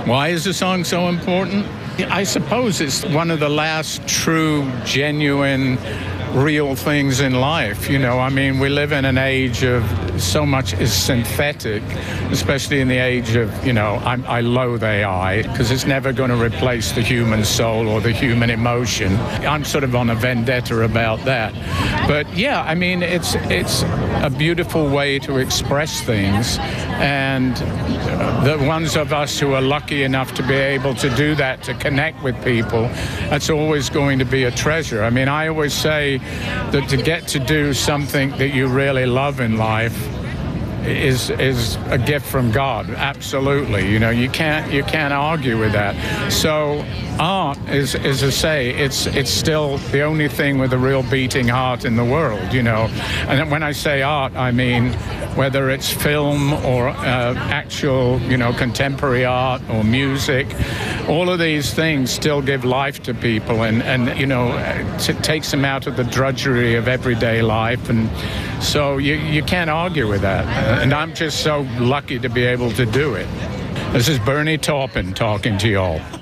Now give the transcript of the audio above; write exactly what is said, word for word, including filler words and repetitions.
Why is the song so important? I suppose it's one of the last true, genuine, real things in life. You know, I mean, we live in an age of so much is synthetic, especially in the age of, you know, I'm, I loathe A I because it's never going to replace the human soul or the human emotion. I'm sort of on a vendetta about that. But yeah, I mean, it's it's a beautiful way to express things, and the ones of us who are lucky enough to be able to do that, to connect with people, that's always going to be a treasure. I mean, I always say that to get to do something that you really love in life is is a gift from God. Absolutely. You know, you can't you can't argue with that. So art is, as I say, it's it's still the only thing with a real beating heart in the world, you know. And when I say art, I mean whether it's film or uh, actual, you know, contemporary art or music, all of these things still give life to people, and, and you know, it takes them out of the drudgery of everyday life. And so you, you can't argue with that. And I'm just so lucky to be able to do it. This is Bernie Taupin talking to you all.